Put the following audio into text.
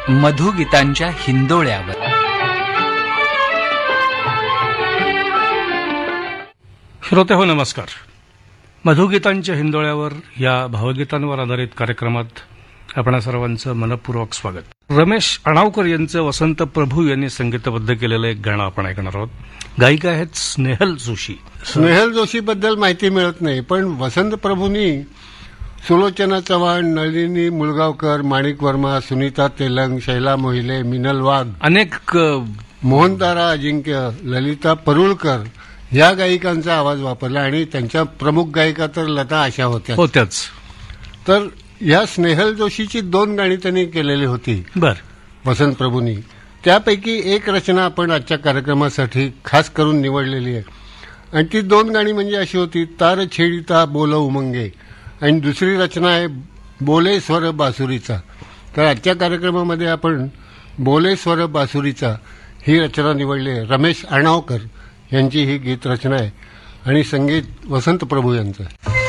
मधुगीतांच्या हिंदोळ्यावर. श्रोते हो, नमस्कार. मधुगीतांच्या हिंदोळ्यावर या भावगीतांवर आधारित कार्यक्रमात आपणा सर्वांचं मनपूर्वक स्वागत. रमेश अणावकर यांचं वसंत प्रभू यांनी संगीतबद्ध केलेलं एक गाणं आपण ऐकणार आहोत. गायिका आहेत स्नेहल जोशी. स्नेहल जोशीबद्दल माहिती मिळत नाही, पण वसंत प्रभूंनी सुलोचना चव्हाण, नलिनी मुळगावकर, माणिक वर्मा, सुनीता तेलंग, शैला मोहिले, मिनल वाघ, अनेक मोहनतारा अजिंक्य, ललिता परुळकर या गायिकांचा आवाज वापरला आणि त्यांच्या प्रमुख गायिका तर लता आशा होत्याच. तर या स्नेहल जोशीची 2 गाणी त्यांनी केलेली होती वसंत प्रभूंनी. त्यापैकी एक रचना आपण आजच्या कार्यक्रमासाठी खास करून निवडलेली आहे आणि ती 2 गाणी म्हणजे अशी होती, तार छेडिता बोल उमंगे, आणि दुसरी रचना आहे बोले स्वर बासुरीचा. तर आजच्या कार्यक्रमामध्ये आपण बोले स्वर बासुरीचा ही रचना निवडली आहे. रमेश अणावकर यांची ही गीत रचना आहे आणि संगीत वसंत प्रभू यांचं.